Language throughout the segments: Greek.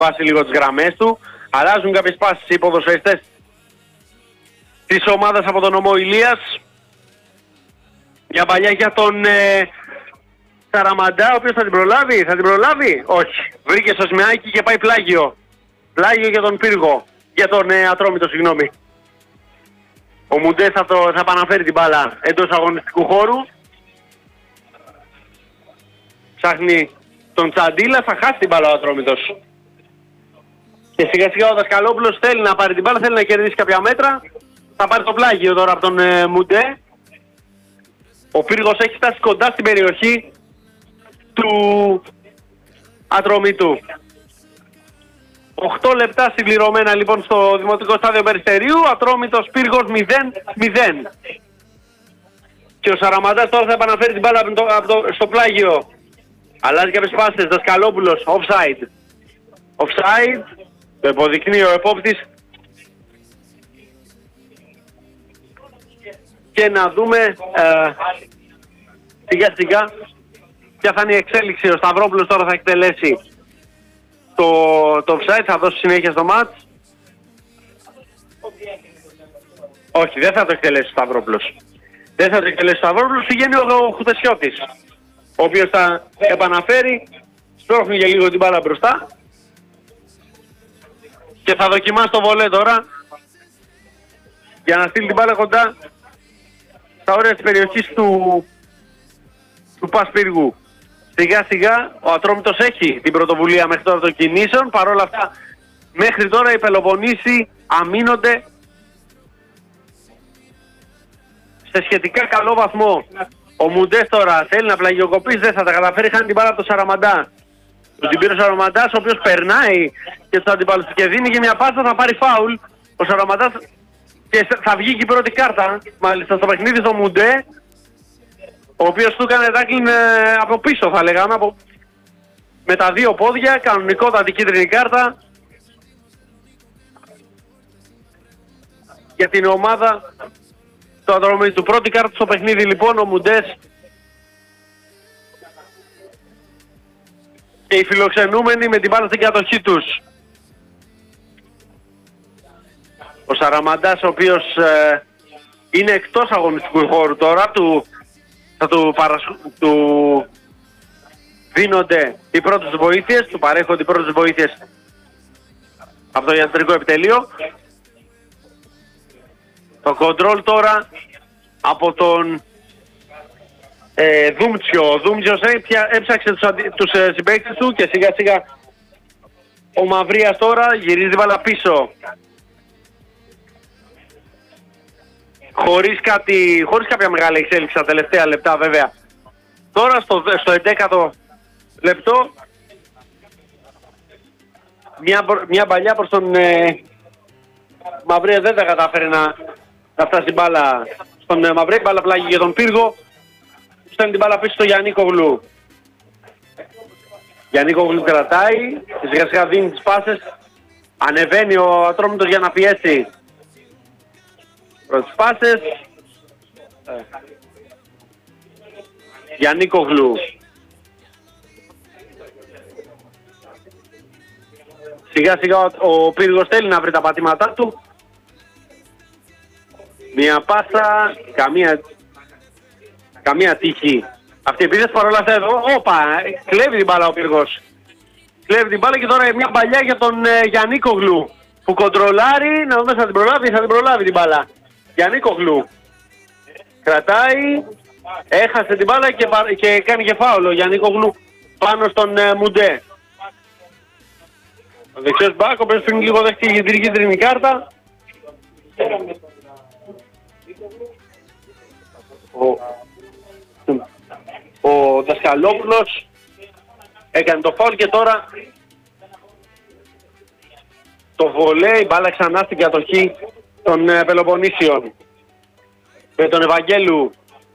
βάσει λίγο τις γραμμές του. Αλλάζουν κάποιες πάσεις οι ποδοσφαιριστές της ομάδας από τον νομό Ηλίας. Μια παλιά για τον Σαραμαντά, ο οποίος θα την προλάβει, όχι. Βρήκε στο Σμιάκι και πάει πλάγιο. Πλάγιο για τον Πύργο, για τον Ατρόμητο, συγγνώμη. Ο Μουντές θα επαναφέρει την μπάλα εντός αγωνιστικού χώρου. Ψάχνει τον Τσαντίλα, θα χάσει την μπάλα ο Ατρόμητος. Και σιγά σιγά ο Δασκαλόπουλος θέλει να πάρει την μπάλα, θέλει να κερδίσει κάποια μέτρα. Θα πάρει το πλάγιο τώρα από τον Μουντέ. Ο Πύργος έχει φτάσει κοντά στην περιοχή του Ατρομητού. 8 λεπτά συμπληρωμένα λοιπόν στο Δημοτικό Στάδιο Περιστερίου. Ατρόμητος Πύργος 0-0. Και ο Σαραμαντάς τώρα θα επαναφέρει την μπάλα στο πλάγιο. Αλλάζει κάποιες πάσες. Δασκαλόπουλος, offside. Offside. Το υποδεικνύει ο επόπτης. Και να δούμε σιγά σιγά ποια θα είναι η εξέλιξη. Ο Σταυρόπουλος τώρα θα εκτελέσει το offside, θα δώσει συνέχεια στο μάτς. Όχι, δεν θα το εκτελέσει ο Σταυρόπουλος. Δεν θα το εκτελέσει ο Σταυρόπουλος, πηγαίνει ο Χουτεσιώτης, ο οποίος θα επαναφέρει, σπρώχνει για λίγο την μπάλα μπροστά και θα δοκιμάσει το βολέ τώρα για να στείλει την μπάλα κοντά στα όρια της περιοχής του Πας Πύργου. Σιγά σιγά ο Ατρόμητος έχει την πρωτοβουλία μέχρι τώρα των κινήσεων. Παρ' όλα αυτά μέχρι τώρα οι Πελοποννήσοι αμήνονται σε σχετικά καλό βαθμό. Ο Μουντές τώρα θέλει να πλαγιοκοπήσει, δεν θα τα καταφέρει, χάνει την μπάλα από τον Σαραμαντά. Την πήρε ο Σαραμαντάς, ο οποίος περνάει και τους αντιπάλους του και δίνει και μια πάσα, θα πάρει φάουλ. Ο Σαραμαντάς και θα βγει και η πρώτη κάρτα, μάλιστα στο παιχνίδι στο Μουντέ, ο οποίος του έκανε τάκλιν από πίσω θα λέγαμε, με τα δύο πόδια, κανονικότατη κίτρινη κάρτα για την ομάδα του Ατρομήτου. Πρώτη κάρτα στο παιχνίδι λοιπόν ο Μουντές και οι φιλοξενούμενοι με την μπάλα στην κατοχή τους. Ο Σαραμαντάς, ο οποίος είναι εκτός αγωνιστικού χώρου τώρα, του δίνονται οι πρώτες βοήθειες, του παρέχονται οι πρώτες βοήθειες από το ιατρικό επιτελείο. Το κοντρόλ τώρα από τον Δούμτσιο. Ο Δούμτσιος έψαξε τους συμπαίκτες του και σιγά σιγά ο Μαυρίας τώρα γυρίζει την μπάλα πίσω. Χωρίς κάποια μεγάλη εξέλιξη τα τελευταία λεπτά βέβαια. Τώρα στο 11ο λεπτό μια παλιά προς τον Μαυρία, δεν τα κατάφερε να φτάσει την μπάλα στον Μαυρία. Μπάλα πλάγει για τον Πύργο. Στέλνει την μπάλα πίσω στο Γιαννίκογλου. Γιαννίκογλου κρατάει, σιγά σιγά δίνει τις πάσες. Ανεβαίνει ο Ατρόμητος για να πιέσει. Πρώτες πάσες. Γιαννίκογλου. Σιγά σιγά ο Πύργος θέλει να βρει τα πατήματά του. Μια πάσα, καμία τύχη. Αυτή η επίθεση παρόλα αυτά εδώ, κλέβει την μπάλα ο Πύργος. Κλέβει την μπάλα και τώρα μια παλιά για τον Γιαννίκογλου που κοντρολάρει, να δούμε θα την προλάβει την μπάλα. Γιαννίκογλου κρατάει, έχασε την μπάλα και κάνει και φάουλο ο Γιαννίκογλου πάνω στον Μουντέ. Ο δεξιός μπακ, ο οποίος πριν λίγο δέχτηκε η κίτρινη κάρτα. Ο Δασκαλόπουλος έκανε το φάουλ και τώρα το βολέ, η μπάλα ξανά στην κατοχή των Πελοποννήσιων. Με τον Ευαγγέλου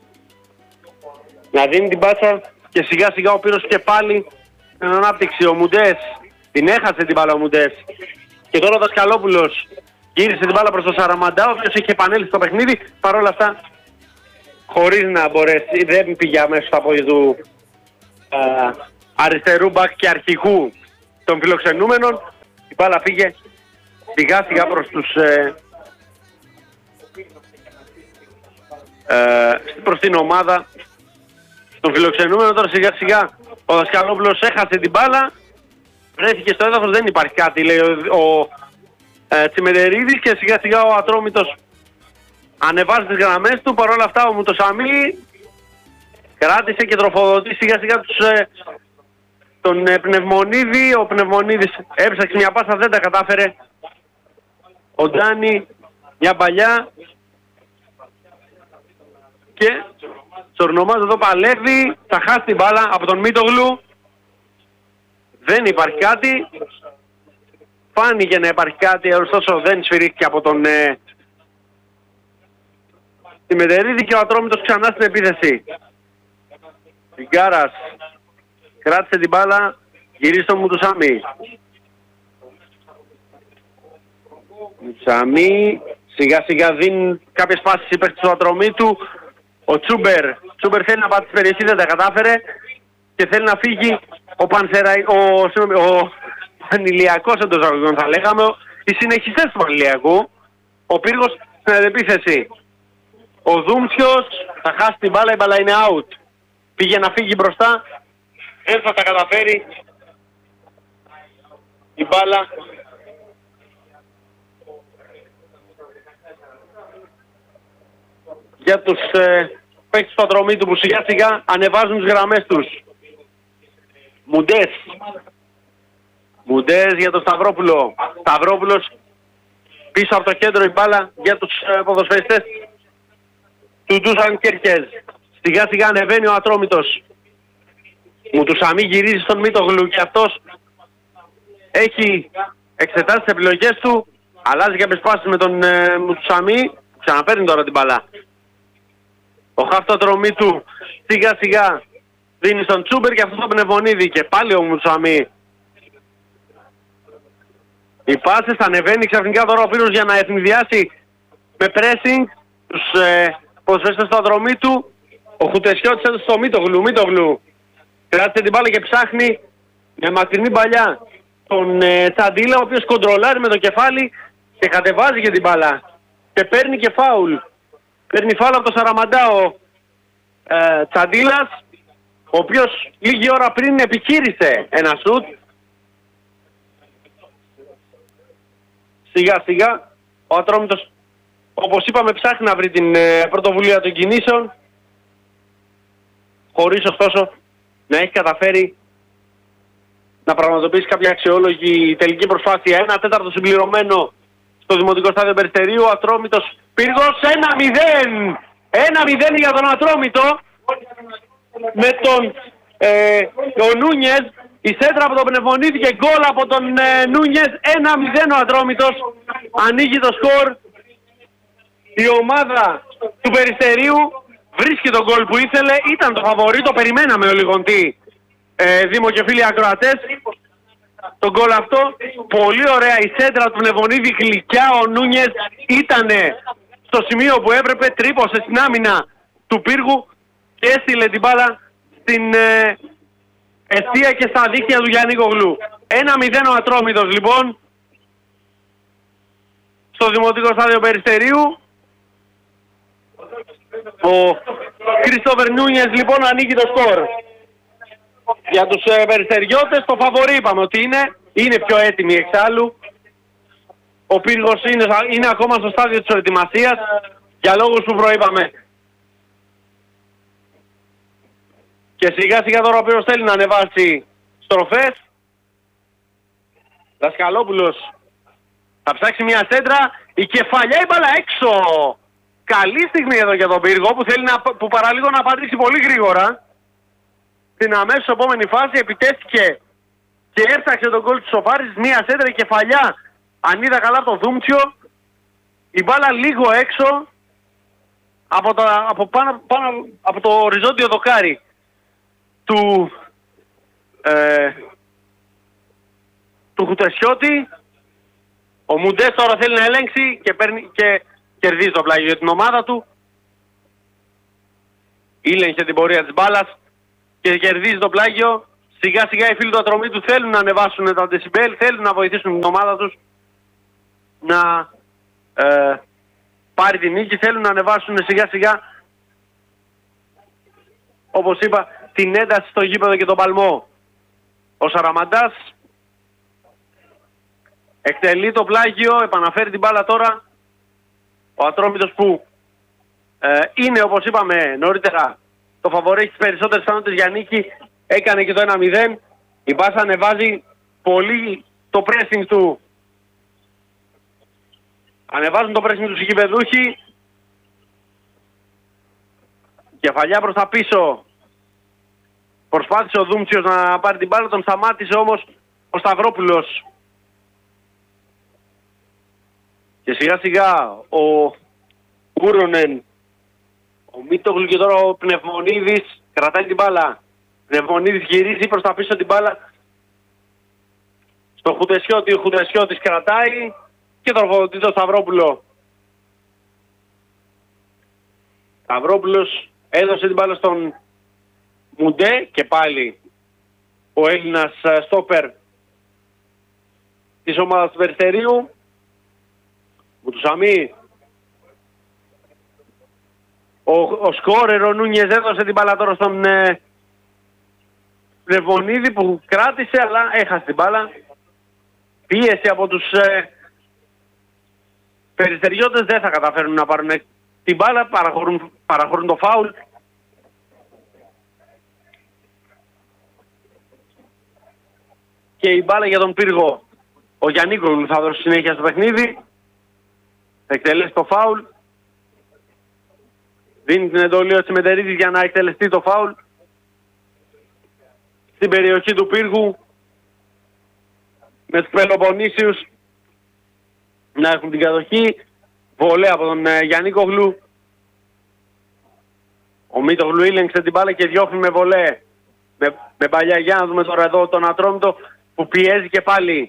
να δίνει την πάσα και σιγά σιγά ο Πύρος και πάλι στην ανάπτυξη. Ο Μουντές την έχασε την μπάλα ο Μουντές. Και τώρα ο Δασκαλόπουλος γύρισε την μπάλα προς τον Σαραμαντά, ο οποίος έχει επανέλθει στο παιχνίδι. Παρόλα αυτά χωρίς να μπορέσει, δεν πήγε αμέσως στα πόδια του αριστερού μπακ και αρχηγού των φιλοξενούμενων. Η μπάλα φύγε σιγά σιγά προς τους προς την ομάδα των φιλοξενούμενων. Τώρα σιγά σιγά ο Δασκαλόπουλος έχασε την μπάλα, βρέθηκε στο έδαφος, δεν υπάρχει κάτι, λέει ο Τσιμεντερίδης, και σιγά σιγά ο Ατρόμητος ανεβάζει τις γραμμές του. Παρ' όλα αυτά ο Μουτοσαμί κράτησε και τροφοδοτεί σιγά σιγά τον Πνευμονίδη. Ο Πνευμονίδης έψαξε μια πάσα, δεν τα κατάφερε. Ο Ντάνι μια παλιά και Τσορνομάς εδώ παλεύει, θα χάσει την μπάλα από τον Μίτογλου. Δεν υπάρχει κάτι. Φάνηκε να υπάρχει κάτι, ωστόσο δεν σφυρίχθηκε από τον Τσιμεντερίδη, και ο Ατρόμητος ξανά στην επίθεση. Γκάρας κράτησε την μπάλα, γυρίζει στον Μουτουσάμι. Μουτουσάμι σιγά σιγά δίνει κάποιες πάσεις υπέρ του Ατρομήτου. Ο Τσούμπερ θέλει να πάει τις περιοχές, δεν τα κατάφερε και θέλει να φύγει ο Πανηλιακός εντός αγωγικών, θα λέγαμε, οι συνεχιστές του Πανηλιακού. Ο Πύργος στην αντεπίθεση. Ο Δούμψιος θα χάσει την μπάλα, η μπάλα είναι out. Πήγε να φύγει μπροστά, δεν θα τα καταφέρει. Η μπάλα για τους παίκτες του Ατρομήτου που σιγά σιγά ανεβάζουν τις γραμμές τους. Μουντές για τον Σταυρόπουλο. Σταυρόπουλος πίσω από το κέντρο, η μπάλα για τους ποδοσφαιριστές του Ντούσαν Κέρκες. Σιγά σιγά ανεβαίνει ο Ατρόμητος. Μουτουσαμί γυρίζει στον Μίτογλου και αυτός έχει εξετάσει τις επιλογές του. Αλλάζει κάποιες πάσεις με τον Μουτουσαμί. Ξαναπαίρνει τώρα την μπάλα. Ο χαφ του Ατρομήτου σιγά σιγά δίνει στον Τσούμπερ και αυτό το Πνευμονίδη. Και πάλι ο Μουτουσαμί. Οι πάσες, ανεβαίνει ξαφνικά τώρα ο Πύρος για να ευνηδιάσει με pressing τους ποδοσφαιριστές του Ατρομήτου. Ο Χουτεσιώτης έδωσε στο Μίτογλου. Κράτησε την μπάλα και ψάχνει με μακρινή παλιά τον Τσαντίλα, ο οποίος κοντρολάρει με το κεφάλι και κατεβάζει και την μπάλα. Και παίρνει και φάουλ. Παίρνει φάουλ από το Σαραμαντά ο Τσαντίλας, ο οποίος λίγη ώρα πριν επιχείρησε ένα σουτ. Σιγά σιγά ο Ατρόμητος, όπως είπαμε, ψάχνει να βρει την πρωτοβουλία των κινήσεων, χωρίς ωστόσο να έχει καταφέρει να πραγματοποιήσει κάποια αξιόλογη τελική προσπάθεια. 1/4 συμπληρωμένο στο Δημοτικό Στάδιο Περιστερίου. Ο Ατρόμητος Πύργος 1-0. 1-0 για τον Ατρόμητο, με τον ο Νούνιες. Η σέντρα από τον Πνευμονίδη και γκολ από τον Νούνιες. 1-0 ο Ατρόμητος. Ανοίγει το σκορ. Η ομάδα του Περιστερίου βρίσκει τον γκολ που ήθελε. Ήταν το φαβορί, το περιμέναμε ο Λιγοντή. Δήμο και φίλοι ακροατές. Το γκολ αυτό. Πολύ ωραία η σέντρα του Πνευμονίδη, γλυκιά. Ο Νούνιες ήτανε στο σημείο που έπρεπε. Τρύπωσε στην άμυνα του Πύργου και έστειλε την μπάλα στην αιστεία και στα δίχτυα του Γιάννη Κογλού. 1-0 ο Ατρόμητος λοιπόν στο Δημοτικό Στάδιο Περιστερίου. Ο Κριστόφερ Νούνιες λοιπόν ανοίγει το σκορ. Για τους περιστεριώτες το φαβορί είπαμε ότι είναι πιο έτοιμοι εξάλλου. Ο Πύργος είναι ακόμα στο στάδιο της προετοιμασίας για λόγους που προείπαμε. Και σιγά σιγά τώρα ο οποίος θέλει να ανεβάσει στροφές. Δασκαλόπουλος θα ψάξει μια σέντρα. Η κεφαλιά, η μπάλα έξω. Καλή στιγμή εδώ για τον Πύργο που θέλει που παραλίγο να απαντήσει πολύ γρήγορα. Στην αμέσως επόμενη φάση επιτέθηκε και έφταξε τον γκολ του Σοφάρης. Μια σέντρα, η κεφαλιά, αν είδα καλά το Δούμτσιο. Η μπάλα λίγο έξω από το οριζόντιο δοκάρι του Χουτεσιώτη. Ο Μουντές τώρα θέλει να ελέγξει και κερδίζει το πλάγιο για την ομάδα του. Ήλεγχε την πορεία της μπάλας και κερδίζει το πλάγιο. Σιγά σιγά οι φίλοι του Ατρομήτου θέλουν να ανεβάσουν τα δεσιμπέλ, θέλουν να βοηθήσουν την ομάδα τους να πάρει τη νίκη, θέλουν να ανεβάσουν σιγά σιγά, όπως είπα, την ένταση στο γήπεδο και τον παλμό. Ο Σαραμαντάς εκτελεί το πλάγιο, επαναφέρει την μπάλα τώρα. Ο Ατρόμητος που είναι, όπως είπαμε νωρίτερα, το φαβορί, έχει τις περισσότερες πιθανότητες για νίκη, έκανε και το 1-0. Η Μπάσα ανεβάζει πολύ το pressing του. Ανεβάζουν το pressing τους οι γηπεδούχοι. Κεφαλιά προς τα πίσω. Προσπάθησε ο Δούμτσιος να πάρει την μπάλα, τον σταμάτησε όμως ο Σταυρόπουλος. Και σιγά σιγά ο Κούρονεν, ο Μίτογλου και τώρα ο Πνευμονίδης κρατάει την μπάλα. Πνευμονίδης γυρίζει προς τα πίσω την μπάλα στο Χουτεσιώτη, ο Χουτεσιώτης κρατάει και τροφοδοτεί το Σταυρόπουλο. Σταυρόπουλος έδωσε την μπάλα στον Μουντέ και πάλι ο Έλληνας στόπερ της ομάδας του Περιστερίου. Μουτουσαμί. Ο σκόρερ ο Νούνιες έδωσε την μπάλα τώρα στον Πνευμονίδη που κράτησε αλλά έχασε την μπάλα. Πίεση από τους Περιστεριώτες, δεν θα καταφέρουν να πάρουν την μπάλα, παραχωρούν το φάουλ. Και η μπάλα για τον Πύργο. Ο Γιαννίκογλου θα δώσει συνέχεια στο παιχνίδι. Εκτελέσει το φάουλ. Δίνει την εντολή ο Τσιμεντερίδης για να εκτελεστεί το φάουλ. Στην περιοχή του Πύργου. Με τους Πελοποννήσιους να έχουν την κατοχή. Βολέ από τον Γιαννίκογλου. Ο Μίτογλου ήλεγξε την μπάλα και διώχνει με βολέ. Με παλιά, για να δούμε τώρα εδώ τον Ατρόμητο που πιέζει και πάλι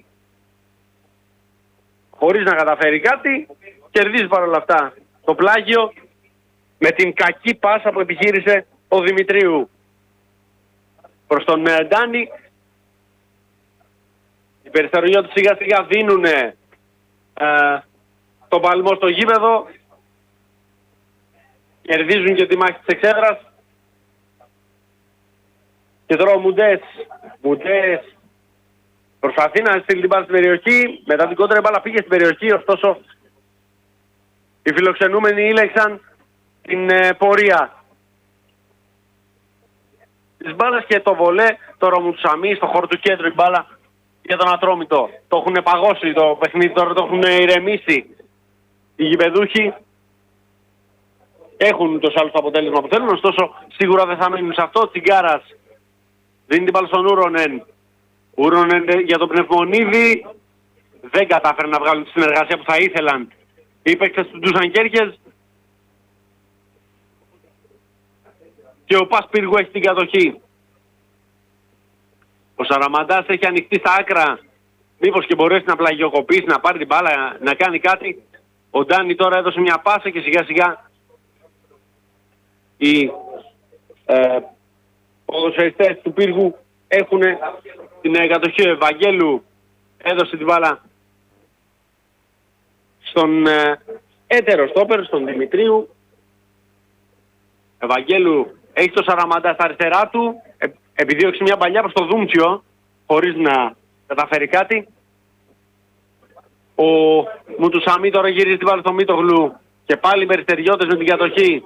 χωρίς να καταφέρει κάτι. Κερδίζει παρόλα αυτά το πλάγιο με την κακή πάσα που επιχείρησε ο Δημητρίου προς τον Ντάνι. Οι Περιστεριώτες σιγά σιγά δίνουν τον παλμό στο γήπεδο. Κερδίζουν και τη μάχη της εξέδρας. Και τώρα ο Μουντές προσπαθεί να στείλει την μπάλα στην περιοχή. Μετά την κόντρα η μπάλα πήγε στην περιοχή, ωστόσο οι φιλοξενούμενοι ήλεξαν την πορεία της μπάλας και το βολέ. Τώρα ο Μουτσαμί στο χώρο του κέντρου η μπάλα για τον Ατρόμητο. Το έχουν παγώσει το παιχνίδι, τώρα το έχουν ηρεμήσει οι γηπεδούχοι. Έχουν το άλλο το αποτέλεσμα που θέλουν, ωστόσο σίγουρα δεν θα μείνουν σε αυτό. Τσιγκάρας δίνει την μπάλα στον Ούρονεν. Ούρονεν για τον Πνευμονίδη. Δεν κατάφεραν να βγάλουν τη συνεργασία που θα ήθελαν οι παίκτες του Ντούσαν Κέρκες. Και ο Πας Πύργου έχει την κατοχή. Ο Σαραμαντάς έχει ανοιχτεί στα άκρα. Μήπως και μπορέσει να πλαγιοκοπήσει, να πάρει την μπάλα, να κάνει κάτι. Ο Ντάνι τώρα έδωσε μια πάσα και σιγά σιγά οι ποδοσφαιριστές του Πύργου έχουν την κατοχή. Ο Ευαγγέλου έδωσε την μπάλα στον έτερο στόπερ, στον Δημητρίου. Ευαγγέλου έχει το Σαραμαντά στα αριστερά του. Επιδίωξε μια παλιά προς το Δούμτσιο χωρίς να καταφέρει κάτι. Ο Μουτουσαμί τώρα γυρίζει την μπάλα στο Μίτογλου και πάλι οι Περιστεριώτες με την κατοχή.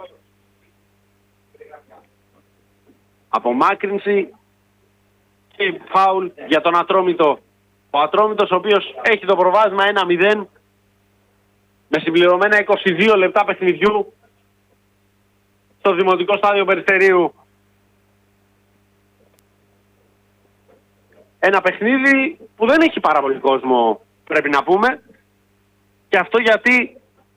Απομάκρυνση και φάουλ για τον Ατρόμητο. Ο Ατρόμητος ο οποίος έχει το προβάδισμα 1-0 με συμπληρωμένα 22 λεπτά παιχνιδιού στο Δημοτικό Στάδιο Περιστερίου. Ένα παιχνίδι που δεν έχει πάρα πολύ κόσμο, πρέπει να πούμε. Και αυτό γιατί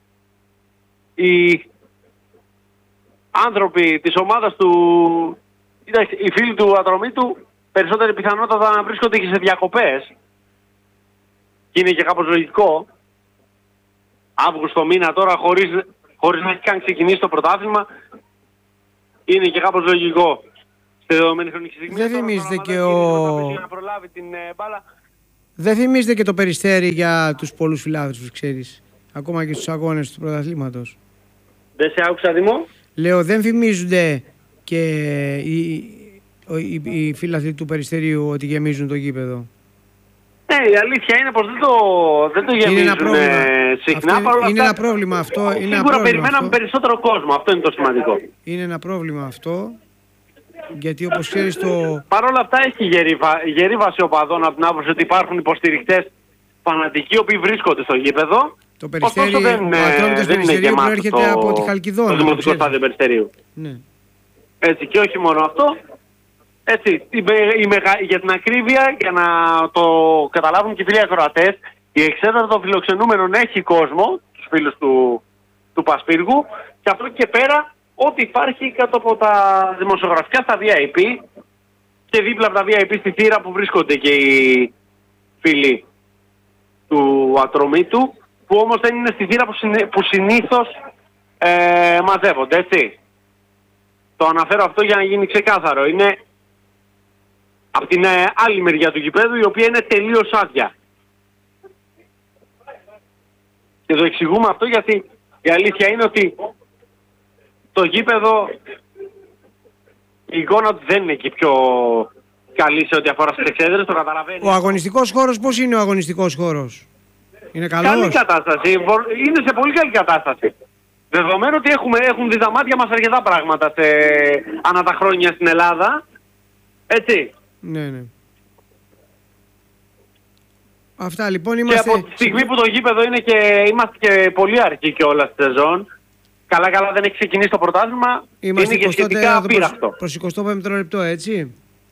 οι άνθρωποι της ομάδας του, οι φίλοι του Ατρομήτου, περισσότερη πιθανότητα να βρίσκονται και σε διακοπές. Και είναι και κάπως λογικό. Αύγουστο μήνα τώρα χωρίς να έχει καν ξεκινήσει το πρωτάθλημα. Είναι και κάπως λογικό. στη δεδομένη χρονική στιγμή. Δεν θυμίζεται και να προλάβει την μπάλα. Δεν θυμίζεται και το Περιστέρι για τους πολλούς φιλάθλους, ξέρεις. Ακόμα και στους αγώνες του πρωταθλήματος. Δεν σε άκουσα, Δημό. Λέω, δεν θυμίζονται και οι φίλαθλοι του Περιστερίου ότι γεμίζουν το γήπεδο. Ναι, η αλήθεια είναι πως δεν το γεμίζουν συχνά. Είναι ένα πρόβλημα αυτό. Σίγουρα περιμέναμε περισσότερο κόσμο. Αυτό είναι το σημαντικό. Είναι ένα πρόβλημα αυτό. Γιατί όπως ξέρεις Παρ' όλα αυτά έχει γερή βάση οπαδών από την άποψη ότι υπάρχουν υποστηρικτές φανατικοί οι οποίοι βρίσκονται στο γήπεδο. Το Περιστέρι, δεν είναι γεμάτο. Προέρχεται από τη Χαλκιδόνα. Το Δημοτικό Στάδιο Περιστερίου. Ναι. Έτσι, και όχι μόνο αυτό. Έτσι, για την ακρίβεια, για να το καταλάβουν και οι φίλοι ακροατές, η εξέδρα των φιλοξενούμενων έχει κόσμο, τους φίλους του Πασπύργου, και αυτό και πέρα ό,τι υπάρχει κάτω από τα δημοσιογραφικά στα VIP και δίπλα από τα VIP στη θύρα που βρίσκονται και οι φίλοι του Ατρομήτου, που όμως δεν είναι στη θύρα που συνήθως μαζεύονται, έτσι. Το αναφέρω αυτό για να γίνει ξεκάθαρο. Είναι από την άλλη μεριά του γηπέδου, η οποία είναι τελείως άδεια. Και το εξηγούμε αυτό γιατί η αλήθεια είναι ότι το γήπεδο, η εικόνα του δεν είναι και πιο καλή σε ό,τι αφορά στις εξέδρες, το καταλαβαίνει. Ο αγωνιστικός χώρος πώς είναι ο αγωνιστικός χώρος? Είναι καλός? Καλή κατάσταση, είναι σε πολύ καλή κατάσταση. Δεδομένου ότι έχουν δει τα μάτια μας αρκετά πράγματα ανά τα χρόνια στην Ελλάδα, έτσι. Ναι. Αυτά λοιπόν είμαστε... Και από τη στιγμή που το γήπεδο είμαστε και πολύ αρχή κιόλας στη σεζόν, καλά δεν έχει ξεκινήσει το πρωτάθλημα, είναι και σχετικά απείραχτο. Προς 25ο λεπτό, έτσι.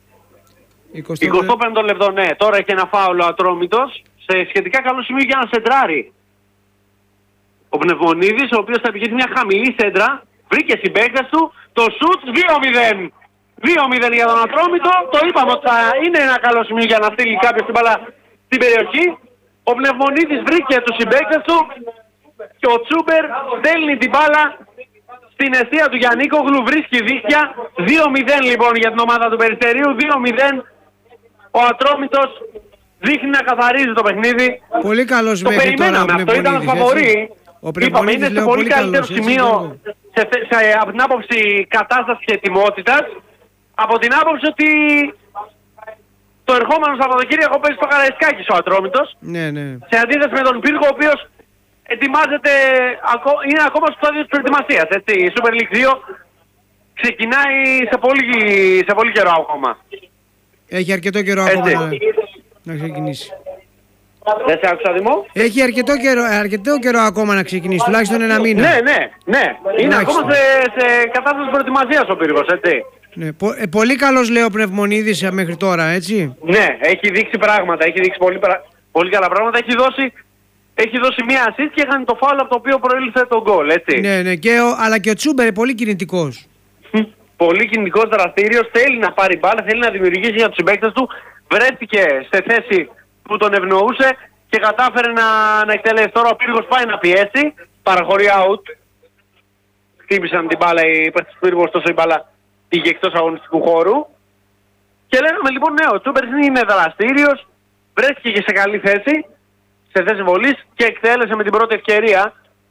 25ο λεπτό, ναι. Τώρα έχει ένα φάουλο Ατρόμητος σε σχετικά καλό σημείο για να σεντράρει. Ο Πνευμονίδης, ο οποίος θα πηγαίνει μια χαμηλή σέντρα, βρήκε συμπαίκτες του, το σουτ 2-0. 2-0 για τον Ατρόμητο, το είπαμε ότι θα είναι ένα καλό σημείο για να στείλει κάποιος την μπάλα στην περιοχή. Ο Πνευμονίδης βρήκε τους συμπαίκτες του και ο Τσούμπερ στέλνει την μπάλα στην αιστεία του Γιαννίκογλου, βρίσκει δίχτυα. 2-0 λοιπόν για την ομάδα του Περιστερίου, 2-0. Ο Ατρόμητος δείχνει να καθαρίζει το παιχνίδι. Πολύ καλός το περιμέναμε, αυτό ήταν φαβορί. Είπαμε, είναι σε πολύ καλύτερο σημείο από την άποψη κατάστασης και ετοιμότητας. Από την άποψη ότι το ερχόμενο Σαββατοκύριακο παίζει στο Καραϊσκάκης ο Ατρόμητος. Ναι. Σε αντίθεση με τον Πύργο, ο οποίος ετοιμάζεται, είναι ακόμα στο στάδιο της προετοιμασίας. Η Super League 2 ξεκινάει σε πολύ καιρό ακόμα. Έχει αρκετό καιρό ακόμα να ξεκινήσει. Δεν σε άκουσα, Δημό. Έχει αρκετό καιρό ακόμα να ξεκινήσει, τουλάχιστον ένα μήνα. Ναι. Είναι ακόμα σε κατάσταση προετοιμασίας ο Πύργος, έτσι. Ναι. Πολύ καλός, λέει ο Πνευμονίδης μέχρι τώρα, έτσι. Ναι, έχει δείξει πράγματα, έχει δείξει πολύ καλά πράγματα. Έχει δώσει μία assist και έκανε το φάουλ από το οποίο προήλθε το γκολ, έτσι. Ναι, αλλά και ο Τσούμπερ πολύ κινητικός. Πολύ κινητικός, δραστήριος, θέλει να πάρει μπάλα, θέλει να δημιουργήσει για τους συμπαίκτες του. Βρέθηκε σε θέση που τον ευνοούσε και κατάφερε να εκτελέσει. Τώρα ο Πύργος πάει να πιέσει, παραχωρεί out. Χτύπησαν την μπάλα οι παίκτες του Πύργου, ωστόσο η μπάλα πήγε εκτός αγωνιστικού χώρου. Και λέγαμε λοιπόν, ναι, ο Τσούμπερς είναι δραστήριος, βρέθηκε και σε καλή θέση, σε θέση βολής και εκτέλεσε με την πρώτη ευκαιρία.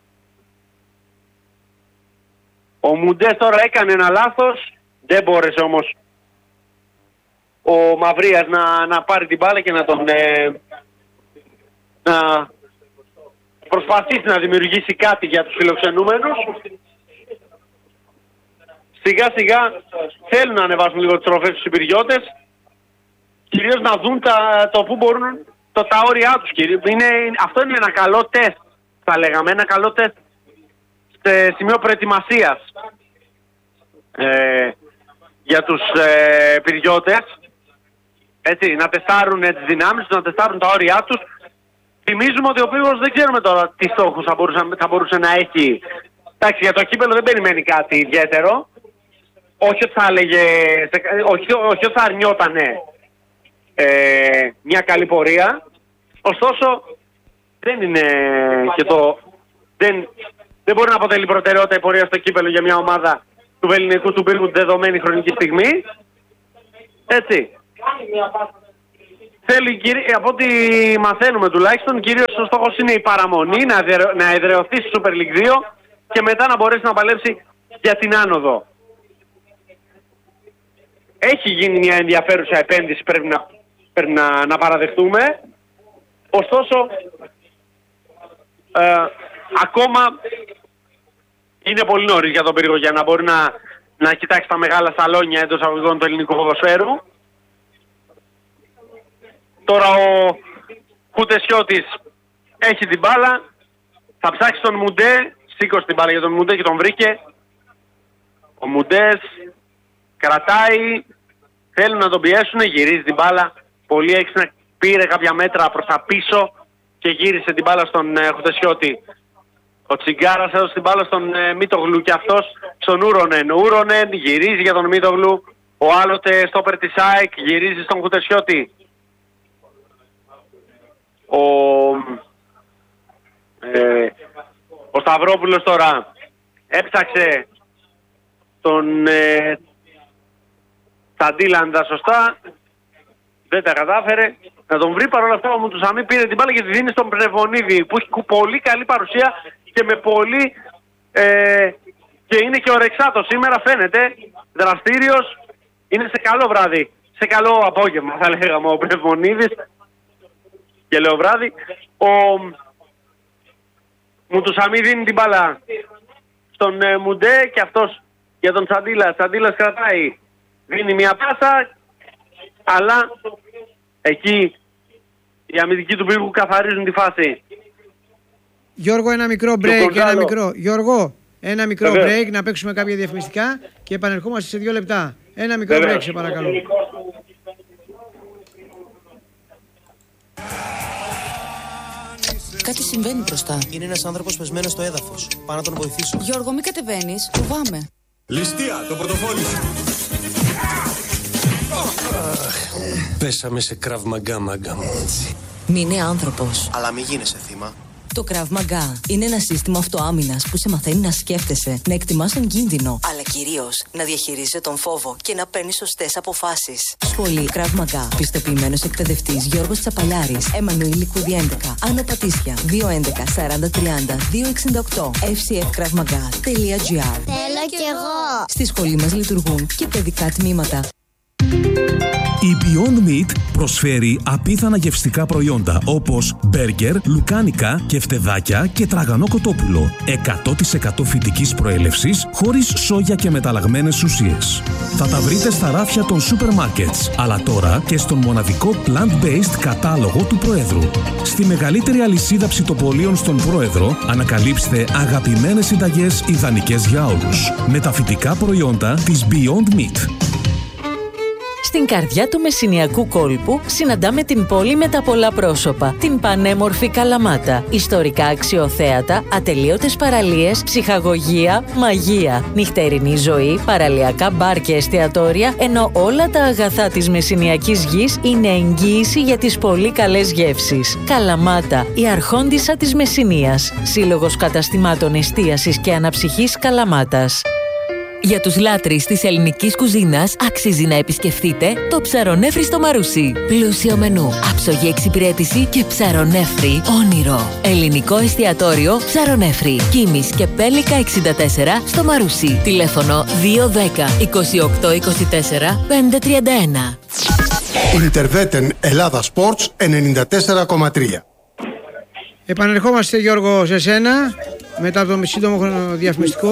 Ο Μουντές τώρα έκανε ένα λάθος, δεν μπόρεσε όμως ο Μαυρίας να πάρει την μπάλα και να προσπαθήσει να δημιουργήσει κάτι για τους φιλοξενούμενους. Σιγά σιγά θέλουν να ανεβάσουν λίγο τις τροφές στους υπηριώτες, κυρίως να δουν το που μπορούν τα όρια τους. Αυτό είναι ένα καλό τεστ, θα λέγαμε, ένα καλό τεστ σε σημείο προετοιμασίας για τους υπηριώτες. Έτσι, να τεστάρουν τις δυνάμεις τους, να τεστάρουν τα όρια τους. Θυμίζουμε ότι ο Πύργος δεν ξέρουμε τώρα τι στόχους θα μπορούσε να έχει. Εντάξει, για το κύπελλο δεν περιμένει κάτι ιδιαίτερο. Όχι ότι θα έλεγε, όχι ότι θα αρνιότανε μια καλή πορεία. Ωστόσο, δεν είναι και δεν μπορεί να αποτελεί προτεραιότητα η πορεία στο κύπελλο για μια ομάδα του Βελληνικού του Πύργου τη δεδομένη χρονική στιγμή. Έτσι. Θέλει, από ό,τι μαθαίνουμε τουλάχιστον, κυρίως ο στόχος είναι η παραμονή, να εδραιωθεί στη Super League 2 και μετά να μπορέσει να παλέψει για την άνοδο. Έχει γίνει μια ενδιαφέρουσα επένδυση, πρέπει να παραδεχτούμε. Ωστόσο, ακόμα είναι πολύ νωρίς για τον Πύργο για να μπορεί να κοιτάξει τα μεγάλα σαλόνια εντός αγωγικών του ελληνικού ποδοσφαίρου. Τώρα ο Χουτεσιώτης έχει την μπάλα, θα ψάξει τον Μουντέ, σήκωσε την μπάλα για τον Μουντέ και τον βρήκε. Ο Μουντές κρατάει, θέλουν να τον πιέσουν, γυρίζει την μπάλα, πολύ έξυπνα, πήρε κάποια μέτρα προς τα πίσω και γύρισε την μπάλα στον Χουτεσιώτη. Ο Τσιγκάρας έδωσε την μπάλα στον Μίτογλου και αυτός στον Ούρονεν. Ο Ούρονεν γυρίζει για τον Μίτογλου, ο άλλοτε στόπερ της ΑΕΚ γυρίζει στον Χουτεσιώτη. Ο Σταυρόπουλος τώρα έψαξε τον Τσαντίλαντα σωστά, δεν τα κατάφερε να τον βρει. Παρόλα αυτά ο Μουτουσαμί πήρε την μπάλα και τη δίνει στον Πνευμονίδη που έχει πολύ καλή παρουσία και με πολύ και είναι και ορεξάτος σήμερα, φαίνεται δραστήριος, είναι σε καλό βράδυ, σε καλό απόγευμα θα λέγαμε ο Πνευμονίδης και λέω βράδυ. Ο Μουτουσαμί δίνει την μπάλα στον Μουντέ και αυτός για τον Τσαντίλα. Τσαντίλας κρατάει, δίνει μια πάσα, αλλά εκεί οι αμυντικοί του Πύργου καθαρίζουν τη φάση. Γιώργο, ένα μικρό break, ένα μικρό break, να παίξουμε κάποια διαφημιστικά και επανερχόμαστε σε 2 λεπτά. Ένα μικρό break, σε παρακαλώ. Κάτι συμβαίνει μπροστά. Είναι ένας άνθρωπος πεσμένος στο έδαφος. Πάω να τον βοηθήσω. Γιώργο, μην κατεβαίνεις. Φοβάμαι. Ληστεία, το πορτοφόλι σου. Πέσαμε σε Krav Maga, μάγκα μου. Μην είναι άνθρωπος. Αλλά μην γίνεσαι θύμα. Το Krav Maga είναι ένα σύστημα αυτοάμυνας που σε μαθαίνει να σκέφτεσαι, να εκτιμάς τον κίνδυνο, αλλά κυρίως να διαχειρίζεσαι τον φόβο και να παίρνεις σωστές αποφάσεις. Σχολή Krav Maga. Πιστοποιημένος εκπαιδευτής Γιώργος Τσαπαλιάρης. Εμμανουήλ Κούδη 11. Άννα Πατήσια. 211 40 30 268. fcfkravmaga.gr. Θέλω κι εγώ. Στη σχολή μας λειτουργούν και παιδικά τμήματα. Η Beyond Meat προσφέρει απίθανα γευστικά προϊόντα όπως μπέργκερ, λουκάνικα, κεφτεδάκια και τραγανό κοτόπουλο. 100% φυτικής προέλευσης, χωρίς σόγια και μεταλλαγμένες ουσίες. Θα τα βρείτε στα ράφια των σούπερ μάρκετς, αλλά τώρα και στον μοναδικό plant-based κατάλογο του Προέδρου. Στη μεγαλύτερη αλυσίδα ψητοπολίων στον Πρόεδρο ανακαλύψτε αγαπημένες συνταγές ιδανικές για όλους. Με τα φυτικά προϊόντα της Beyond Meat. Στην καρδιά του Μεσσηνιακού κόλπου συναντάμε την πόλη με τα πολλά πρόσωπα, την πανέμορφη Καλαμάτα, ιστορικά αξιοθέατα, ατελείωτες παραλίες, ψυχαγωγία, μαγεία, νυχτερινή ζωή, παραλιακά μπαρ και εστιατόρια, ενώ όλα τα αγαθά της Μεσσηνιακής γης είναι εγγύηση για τις πολύ καλές γεύσεις. Καλαμάτα, η αρχόντισσα της Μεσσηνίας, Σύλλογος Καταστημάτων Εστίασης και Αναψυχής Καλαμάτας. Για τους λάτρεις της ελληνικής κουζίνας αξίζει να επισκεφτείτε το Ψαρονέφρι στο Μαρούσι. Πλούσιο μενού, άψογη εξυπηρέτηση και ψαρονέφρι όνειρο. Ελληνικό εστιατόριο Ψαρονέφρι. Κίμης και Πέλικα 64 στο Μαρούσι. Τηλέφωνο 210 28 24 531. Ιντερβέτεν Ελλάδα Sports 94,3. Επανερχόμαστε, Γιώργο, σε σένα μετά από το σύντομο διαφημιστικό.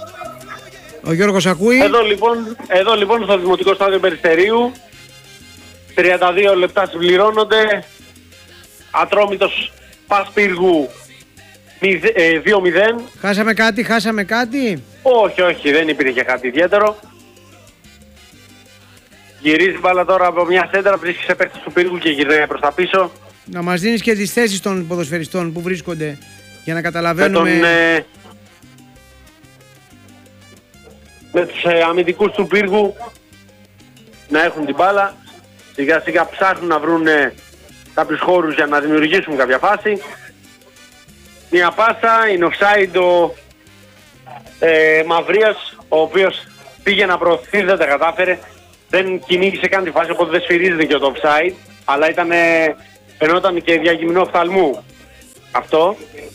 Ο Γιώργος ακούει. Εδώ λοιπόν στο Δημοτικό Στάδιο Περιστερίου 32 λεπτά συμπληρώνονται. Ατρόμητος Πας Πύργου 2-0. Χάσαμε κάτι. Όχι, δεν υπήρχε κάτι ιδιαίτερο. Γυρίζει μπάλα τώρα από μια σέντρα, βρίσκει σε παίκτες του Πύργου και γυρνάει προς τα πίσω. Να μας δίνεις και τις θέσεις των ποδοσφαιριστών που βρίσκονται για να καταλαβαίνουμε. Με τους αμυντικούς του Πύργου να έχουν την μπάλα. Σιγά σιγά ψάχνουν να βρουν κάποιους χώρους για να δημιουργήσουν κάποια φάση. Μια πάσα, είναι offside ο Μαυρίας, ο οποίος πήγε να προωθηθεί, δεν τα κατάφερε δεν κυνήγησε καν τη φάση, οπότε δεν σφυρίζεται και το offside, αλλά φαινόταν και διακυμνό οφθαλμού αυτό.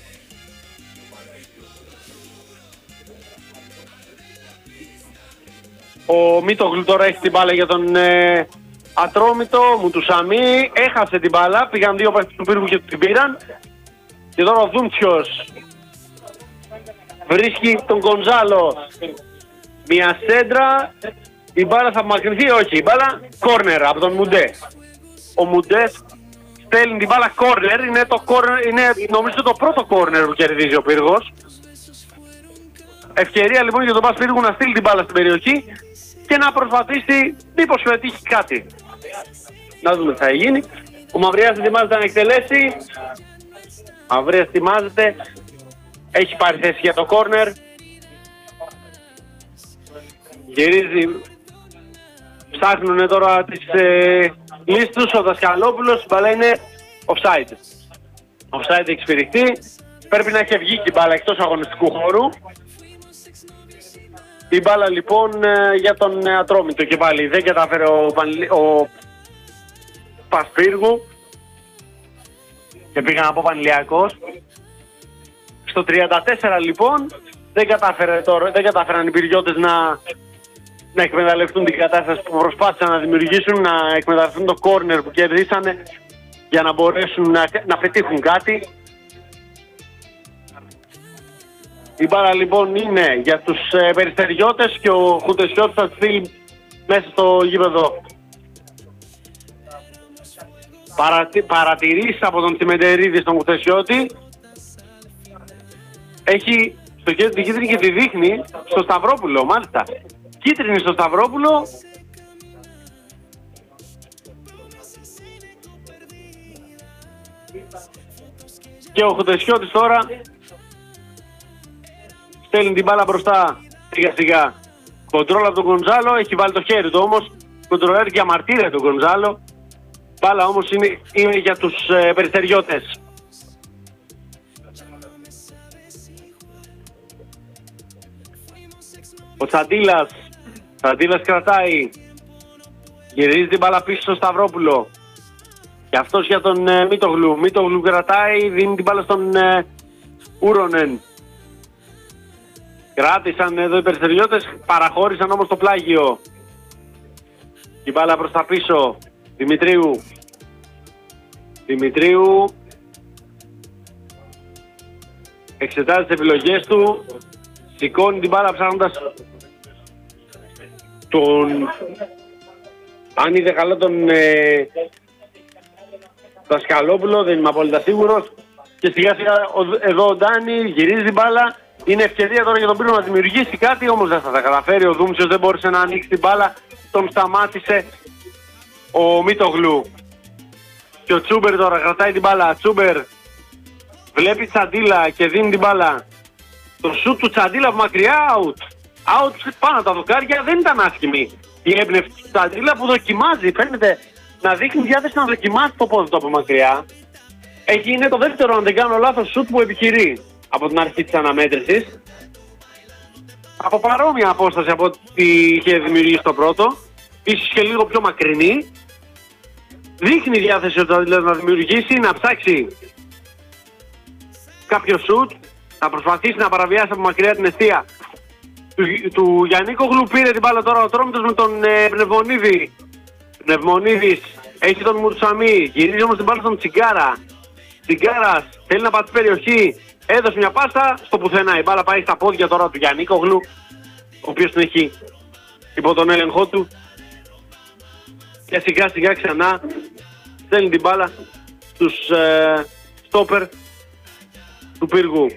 Ο Μίτογλου τώρα έχει την μπάλα για τον Ατρόμητο, Μουτουσαμί, έχασε την μπάλα, πήγαν δύο παίκτες του Πύργου και την πήραν. Και τώρα ο Δούμτσιος βρίσκει τον Γκονζάλο, μια σέντρα, η μπάλα θα απομακρυνθεί, όχι, η μπάλα κόρνερ από τον Μουντέ. Ο Μουντέ στέλνει την μπάλα κόρνερ, είναι νομίζω το πρώτο κόρνερ που κερδίζει ο Πύργος. Ευκαιρία λοιπόν για τον Πας Πύργου να στείλει την μπάλα στην περιοχή και να προσπαθήσει μήπως πετύχει κάτι. Να δούμε τι θα γίνει. Ο Μαυριάς ετοιμάζεται να εκτελέσει. Μαυριάς ετοιμάζεται. Έχει πάρει θέση για το κόρνερ. Γυρίζει. Ψάχνουν τώρα τις λύσεις τους. Ο Δασκαλόπουλος, η μπάλα είναι offside. Offside έχει σφυριχτεί. Πρέπει να έχει βγει η μπάλα εκτός αγωνιστικού χώρου. Η μπάλα λοιπόν για τον Ατρόμητο και πάλι δεν κατάφερε ο Πασπύργου και πήγα να πω Πανηλιακός. Στο 34 λοιπόν δεν κατάφεραν οι πυριώτες να εκμεταλλευτούν την κατάσταση που προσπάθησαν να δημιουργήσουν, να εκμεταλλευτούν το κόρνερ που κερδίσανε για να μπορέσουν να πετύχουν κάτι. Η μπάλα λοιπόν είναι για τους περιστεριώτες και ο Χουτεσιώτης θα στείλει μέσα στο γήπεδο. Παρατηρήσει από τον Τσιμεντερίδη στον Χουτεσιώτη. Έχει στο χέρι την κίτρινη και τη δείχνει στο Σταυρόπουλο, μάλιστα. Κίτρινη στο Σταυρόπουλο. Και ο Χουτεσιώτης τώρα στέλνει την μπάλα μπροστά σιγά σιγά. Κοντρόλ από τον Γκονζάλο, έχει βάλει το χέρι του όμως. Κοντρολέρ και αμαρτύρια τον Γκονζάλο. Μπάλα όμως είναι για τους περιστεριώτες. Ο Τσαντίλας κρατάει. Γυρίζει την μπάλα πίσω στο Σταυρόπουλο. Και αυτός για τον Μίτογλου. Μίτογλου κρατάει, δίνει την μπάλα στον Ούρονεν. Κράτησαν εδώ οι περιστεριώτες, παραχώρησαν όμως το πλάγιο. Η μπάλα προς τα πίσω. Δημητρίου εξετάζει τις επιλογές του. Σηκώνει την μπάλα ψάχνοντας αν είδε καλά τον Δασκαλόπουλο, δεν είμαι απόλυτα σίγουρος. Και σιγά σιγά εδώ ο Ντάνι γυρίζει την μπάλα. Είναι ευκαιρία τώρα για τον Πύργο να δημιουργήσει κάτι, όμως δεν θα τα καταφέρει. Ο Δούμτσιος δεν μπόρεσε να ανοίξει την μπάλα. Τον σταμάτησε ο Μίτογλου. Και ο Τσούμπερ τώρα κρατάει την μπάλα. Τσούμπερ βλέπει Τσαντίλα και δίνει την μπάλα. Το σουτ του Τσαντίλα από μακριά, out πάνω τα δοκάρια, δεν ήταν άσχημη η έμπνευση του Τσαντίλα που δοκιμάζει. Φαίνεται να δείχνει διάθεση να δοκιμάσει το πόδι του από μακριά. Είναι το δεύτερο, αν δεν κάνω λάθος, σουτ που επιχειρεί από την αρχή της αναμέτρησης. Από παρόμοια απόσταση από ό,τι είχε δημιουργήσει το πρώτο, ίσως και λίγο πιο μακρινή. Δείχνει διάθεση ο Τσαντίλας να δημιουργήσει, να ψάξει κάποιο σουτ, να προσπαθήσει να παραβιάσει από μακριά την αιστεία του Γιαννίκογλου. Πήρε την μπάλα τώρα ο Ατρόμητος με τον Πνευμονίδη. Πνευμονίδης έχει τον Μουτσαμί, γυρίζει όμως την μπάλα στον Τσιγκάρα. Τσιγκάρας θέλει να πάει στην περιοχή, έδωσε μια πάσα στο πουθενά. Η μπάλα πάει στα πόδια τώρα του Γιαννίκογλου, ο οποίος την έχει υπό τον έλεγχό του. Και σιγά σιγά ξανά στέλνει την μπάλα στους στόπερ του Πύργου.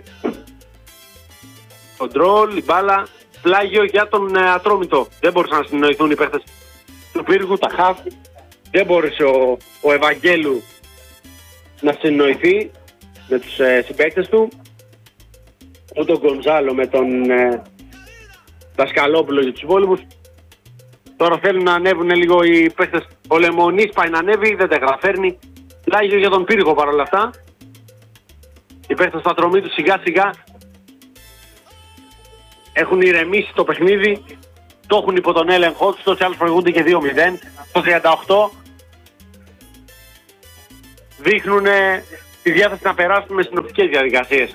Κοντρόλ, η μπάλα, πλάγιο για τον Ατρόμητο. Δεν μπορούσαν να συνεννοηθούν οι παίχτες του Πύργου, τα χαφ. Δεν μπόρεσε ο Ευαγγέλου να συνεννοηθεί με τους συμπαίκτες του. Ούτε ο Γκονζάλο με τον Δασκαλόπουλο για τους υπόλοιπους. Τώρα θέλουν να ανέβουν λίγο οι παίχτες. Ο Λεμονής πάει να ανέβει, δεν τα καταφέρνει. Πλάγιο για τον Πύργο παρόλα αυτά. Οι παίχτες του Ατρομήτου σιγά σιγά έχουν ηρεμήσει το παιχνίδι. το έχουν υπό τον έλεγχό τους, τόσοι άλλους προηγούνται και 2-0. Στο 38 δείχνουν τη διάθεση να περάσουν με συνοπτικές διαδικασίες.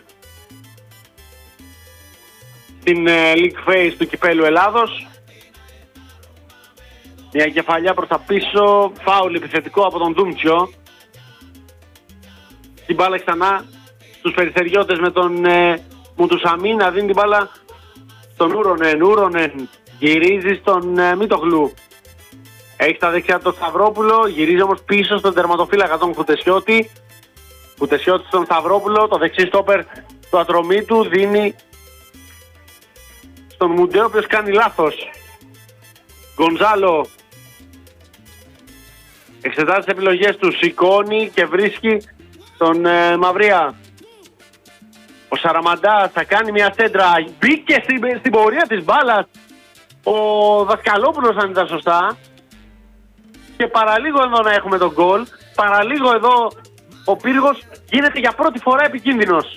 Στην League Phase του Κυπέλλου Ελλάδος, μια κεφαλιά προς τα πίσω, φάουλ επιθετικό από τον Δούμτσιο. Την μπάλα ξανά στους Περιστεριώτες με τον Μουτουσαμί να δίνει την μπάλα στον Ούρονεν. Ούρονεν γυρίζει στον Μίτογλου. Έχει στα δεξιά τον Σταυρόπουλο, γυρίζει όμως πίσω στον τερματοφύλακα τον Χουτεσιώτη. Χουτεσιώτη στον Σταυρόπουλο, το δεξί στόπερ του Ατρωμίτου δίνει στον Μουντέ, ο οποίος κάνει λάθος. Γκονζάλο εξετάζει τις επιλογές του, σηκώνει και βρίσκει τον Μαυρία. Ο Σαραμαντάς θα κάνει μια σέντρα, μπήκε στην πορεία της μπάλας ο Δασκαλόπουλος αν ήταν σωστά, και παραλίγο εδώ να έχουμε τον γκολ, παραλίγο εδώ ο Πύργος γίνεται για πρώτη φορά επικίνδυνος.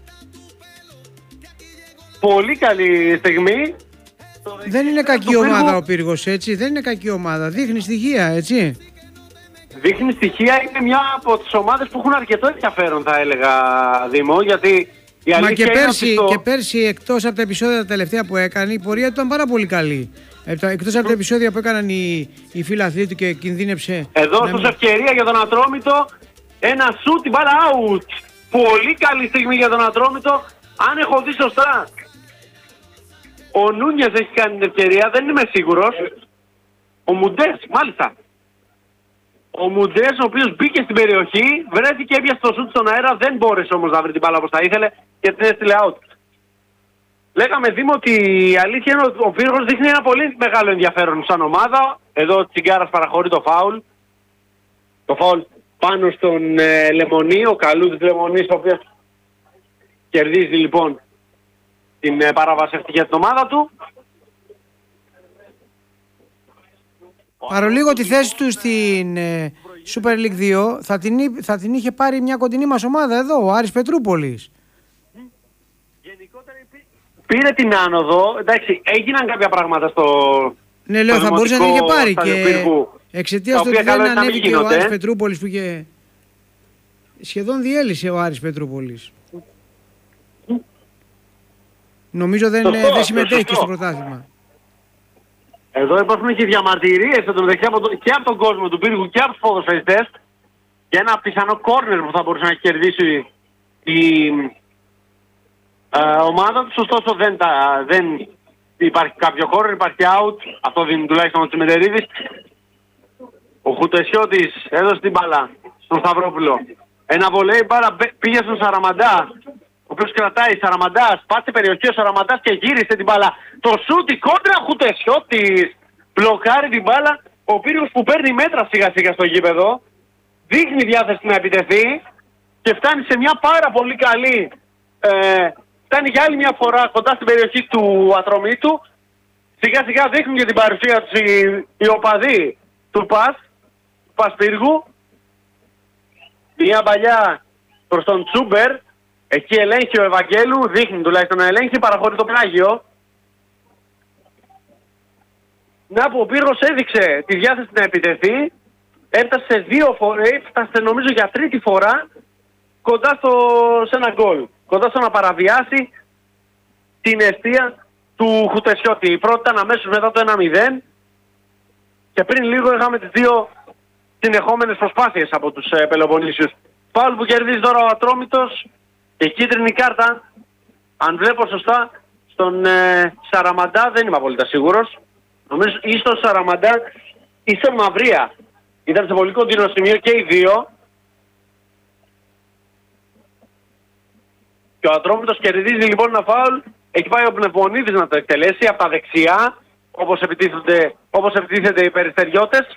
Πολύ καλή στιγμή. Δεν είναι κακή ομάδα ο Πύργος, έτσι, δεν είναι κακή ομάδα, δείχνει στοιχεία, έτσι. Δείχνει στοιχεία, είναι μια από τις ομάδες που έχουν αρκετό ενδιαφέρον, θα έλεγα, Δήμο, γιατί η αλήθεια και πέρσι εκτός από τα επεισόδια τα τελευταία που έκανε, η πορεία του ήταν πάρα πολύ καλή. Εκτός από τα επεισόδια που έκαναν οι φίλαθλοί του και κινδύνεψε. Εδώ στους ευκαιρία για τον Ατρόμητο, ένα σουτ, την μπάλα out. Πολύ καλή στιγμή για τον Ατρόμητο, αν έχω δει σωστά. Ο Νούνιες έχει κάνει την ευκαιρία, δεν είμαι σίγουρος. Ο Μουντές, μάλιστα. Ο Μουντές, ο οποίος μπήκε στην περιοχή, βρέθηκε, έπιασε το σουτ στον αέρα, δεν μπόρεσε όμως να βρει την μπάλα όπως θα ήθελε και την έστειλε out. Λέγαμε, Δήμο, ότι η αλήθεια είναι ότι ο Πύργος δείχνει ένα πολύ μεγάλο ενδιαφέρον σαν ομάδα. Εδώ ο Τσιγκάρας παραχωρεί το φάουλ. Το φάουλ πάνω στον Λεμονή, ο Καλούδης Λεμονής, ο οποίος κερδίζει λοιπόν την παράβαση αυτή για την ομάδα του. Παρολίγο τη θέση του στην Super League 2 θα την είχε πάρει μια κοντινή μας ομάδα εδώ, ο Άρης Πετρούπολης. Πήρε την άνοδο, εντάξει, έγιναν κάποια πράγματα στο... Ναι, λέω, θα μπορούσε να την είχε πάρει και εξαιτίας του ότι δεν ανέβηκε ο Άρης Πετρούπολης που είχε... Σχεδόν διέλυσε ο Άρης Πετρούπολης. Νομίζω δεν συμμετέχει και στο πρωτάθλημα. Εδώ υπάρχουν και διαμαρτυρίες και από τον κόσμο του Πύργου και από τους ποδοσφαιριστές για ένα πιθανό κόρνερ που θα μπορούσε να κερδίσει η ομάδα τους. Ωστόσο δεν υπάρχει κάποιο κόρνερ, υπάρχει out. Αυτό δίνει τουλάχιστον ο Τσιμετερίδης. Ο Χουτεσιώτης έδωσε την μπάλα στον Σταυρόπουλο. Ένα βολέι μπάλα πήγε στον Σαραμαντά, ο οποίος κρατάει. Σαραμαντάς, πάτησε περιοχή ο Σαραμαντάς και γύρισε την μπάλα. Το σούτ, η κόντρα, Χουτεσιώτης μπλοκάρει την μπάλα. Ο Πύργος που παίρνει μέτρα σιγά σιγά στο γήπεδο, δείχνει διάθεση να επιτεθεί και φτάνει σε μια πάρα πολύ καλή, φτάνει για άλλη μια φορά κοντά στην περιοχή του Ατρωμίτου. Σιγά σιγά δείχνουν και την παρουσία τους οι οπαδοί του Πας Πύργου. Μια παλιά προς τον Τσούμπερ. Εκεί ελέγχει ο Ευαγγέλου, δείχνει τουλάχιστον να ελέγχει, παραχωρεί το πλάγιο. Να που ο Πύργος έδειξε τη διάθεση να επιτεθεί. Έφτασε έφτασε νομίζω για τρίτη φορά κοντά σε ένα γκολ. Κοντά στο να παραβιάσει την αιστεία του Χουτεσιώτη. Η πρώτη ήταν αμέσως μετά το 1-0 και πριν λίγο είχαμε τις δύο συνεχόμενες προσπάθειες από τους Πελοποννήσιους. Φάουλ που κερδίζει τώρα ο Ατρόμητος και κίτρινη κάρτα, αν βλέπω σωστά, στον Σαραμαντά, δεν είμαι απόλυτα σίγουρος. Νομίζω ή στον Σαραμαντά ή στον Μαυρία. Ήταν σε πολύ κοντινό σημείο και οι δύο. Και ο Ατρόμητος κερδίζει λοιπόν ένα φάουλ. Εκεί πάει ο Πνευμονίδης να το εκτελέσει από τα δεξιά, όπως επιτίθεται οι Περιστεριώτες.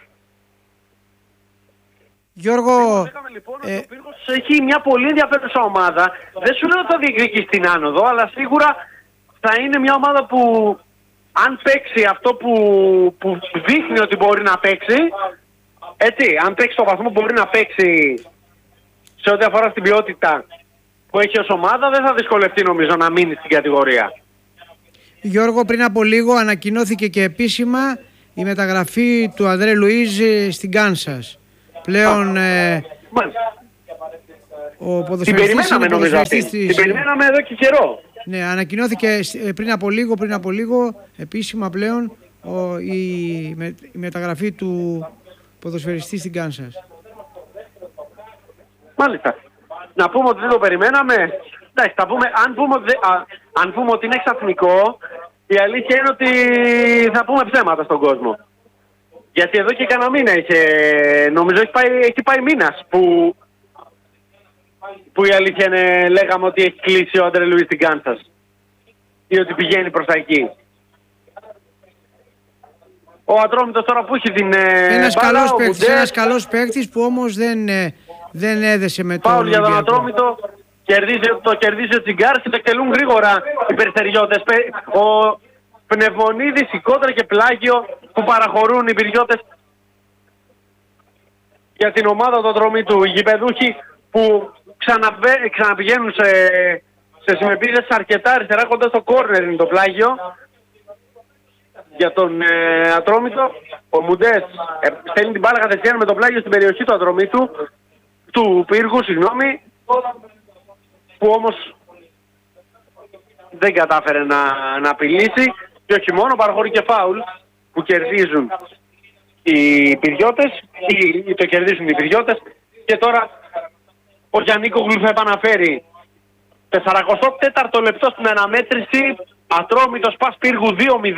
Γιώργο, λοιπόν, ο Πύργος έχει μια πολύ ενδιαφέρουσα ομάδα. Δεν σου λέω ότι θα διεκδικήσει την άνοδο, αλλά σίγουρα θα είναι μια ομάδα που αν παίξει αυτό που δείχνει ότι μπορεί να παίξει, έτσι, αν παίξει το βαθμό που μπορεί να παίξει σε ό,τι αφορά στην ποιότητα που έχει ως ομάδα, δεν θα δυσκολευτεί νομίζω να μείνει στην κατηγορία. Γιώργο, πριν από λίγο ανακοινώθηκε και επίσημα η μεταγραφή του Ανδρέ Λουίζ στην Κάνσας. Πλέον ο ποδοσφαιριστής... Την περιμέναμε νομίζω αυτή. Την περιμέναμε εδώ και καιρό. Ναι, ανακοινώθηκε πριν από λίγο επίσημα πλέον η μεταγραφή του ποδοσφαιριστή στην Κάνσας. Μάλιστα. Να πούμε ότι δεν το περιμέναμε. Εντάξει, αν πούμε ότι είναι εξαφνικό, η αλήθεια είναι ότι θα πούμε ψέματα στον κόσμο. Γιατί εδώ και κανένα μήνα νομίζω έχει πάει μήνας που η αλήθεια είναι, λέγαμε ότι έχει κλείσει ο Ανδρέ Λουίζ στην Κάνσας ή ότι πηγαίνει προς τα εκεί. Ο Ατρόμητος τώρα που έχει την ένας καλός παίκτης που όμως δεν έδεσε με το Πάουλ για τον Ατρόμητο, κερδίζει ο Τσιγκάρης και το εκτελούν γρήγορα οι περιστεριώτες. Ο Πνευμονίδης, η Κόντρα και Πλάγιο που παραχωρούν οι πυριώτες για την ομάδα του Ατρομήτου. Οι γηπεδούχοι που ξαναπηγαίνουν σε συμμετοχές αρκετά αριστερά κοντά στο κόρνερ είναι το Πλάγιο. Για τον Ατρόμητο, ο Μουντές στέλνει την μπάλα κατευθείαν με το Πλάγιο στην περιοχή του Ατρομήτου, του Πύργου, συγγνώμη, που όμως δεν κατάφερε να απειλήσει και όχι μόνο, παραχωρεί και φάουλ που κερδίζουν οι πυριώτες ή το κερδίζουν οι πυριώτες και τώρα ο Γιαννίκογλου θα επαναφέρει 44ο λεπτό στην αναμέτρηση. Ατρόμητος Πας Πύργου 2-0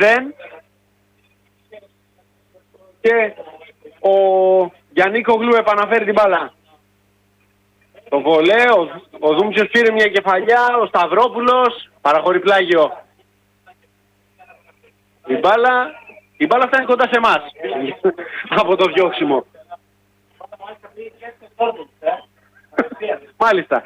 και ο Γιαννίκογλου επαναφέρει την μπάλα. Το βολέ, ο Δούμψιος πήρε μια κεφαλιά, ο Σταυρόπουλος παραχωρεί Πλάγιο. Η μπάλα φτάνει κοντά σε εμάς από το διώξιμο. Μάλιστα.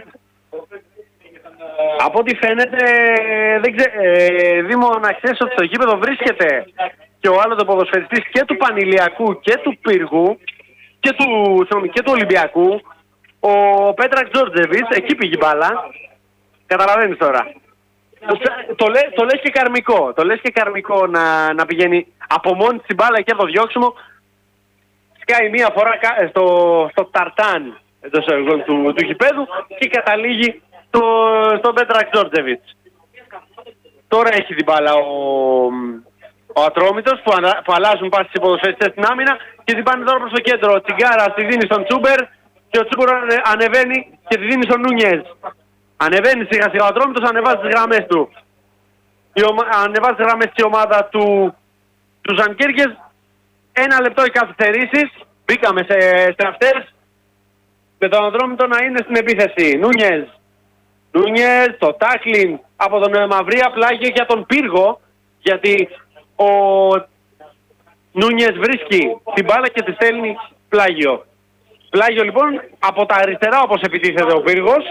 Από ό,τι φαίνεται, Δήμο, να ξέρεις ότι στο γήπεδο βρίσκεται και ο άλλος ποδοσφαιριστής και του Πανηλιακού και του Πύργου και του Ολυμπιακού, ο Πέτρακ Τζόρτζεβιτς. Εκεί πήγε η μπάλα. Καταλαβαίνεις τώρα. Το λες και καρμικό. Το λες και καρμικό να πηγαίνει από μόνη την μπάλα και το διώξιμο. Σκάει μία φορά στο ταρτάν του γηπέδου και καταλήγει στον Πέτρακ Τζόρτζεβιτς. Τώρα έχει την μπάλα ο Ατρόμητος που αλλάζουν πάση στις ποδοσφαιριστές στην άμυνα και την πάνε τώρα προς το κέντρο. Ο Τσιγκάρας τη δίνει στον Τσούμπερ και ο Τσούμπερ ανεβαίνει και τη δίνει στον Νούνιες. Ανεβαίνει σιγά σιγά ο Ατρόμητος, ανεβάζει τις γραμμές του. Ανεβάζει τις γραμμές της ομάδα του Ζανκίρκες. 1 λεπτό οι καθυστερήσεις. Μπήκαμε σε αυτές. Με τον Ατρόμητο να είναι στην επίθεση. Νούνιες, το τάκλιν από τον Μαυρία, Πλάγιο για τον Πύργο, γιατί ο Νούνιες βρίσκει την μπάλα και τη στέλνει Πλάγιο. Πλάγιο λοιπόν από τα αριστερά όπως επιτίθεται ο Πύργος.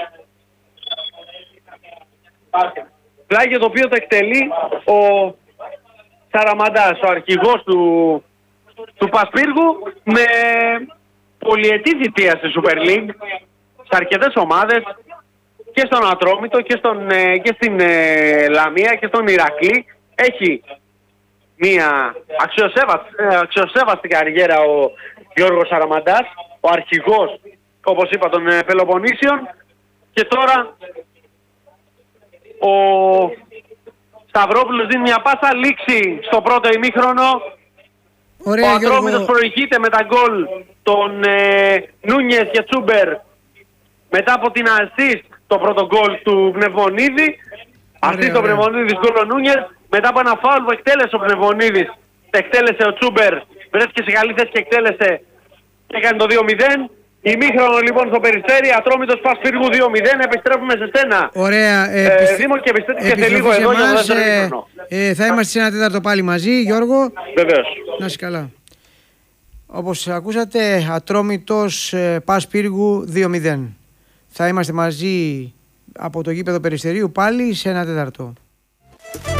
Πλάγιο το οποίο το εκτελεί ο Σαραμαντάς, ο αρχηγός του Πασπύργου, με πολυετή θητεία στη Super League, σε αρκετές ομάδες, και στον Ατρόμητο και στην Λαμία και στον Ηρακλή. Έχει μια αξιοσέβαστη καριέρα ο Γιώργος Σαραμαντάς, ο αρχηγός, όπως είπα, των Πελοποννήσιων, και τώρα ο Σταυρόπουλος δίνει μια πάσα, λήξη στο πρώτο ημίχρονο. Ωραία, ο Ατρόμητος προηγείται με τα γκολ των Νούνιες και Τσούμπερ μετά από την assist το πρώτο γκολ του Πνευμονίδη. Assist το Πνευμονίδης, γκολ ο Νούνιες. Μετά από ένα φάουλ που εκτέλεσε ο Πνευμονίδης, εκτέλεσε ο Τσούμπερ, βρέθηκε σε καλή θέση και εκτέλεσε και έκανε το 2-0. Ημίχρονο λοιπόν στο Περιστέρι, Ατρόμητος Πας Πύργου 2-0, επιστρέφουμε σε στένα. Ωραία. Δήμο και επιστρέφουμε σε λίγο εδώ για το δεύτερο ημίχρονο. Θα είμαστε σε 1/4 πάλι μαζί, Γιώργο. Βεβαίως. Να είσαι καλά. Όπως ακούσατε, Ατρόμητος Πας Πύργου 2-0. Θα είμαστε μαζί από το γήπεδο Περιστερίου πάλι σε 1/4.